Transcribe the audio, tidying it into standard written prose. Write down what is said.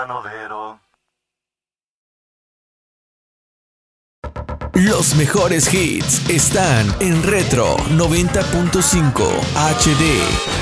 Novero. Los mejores hits están en Retro 90.5 HD.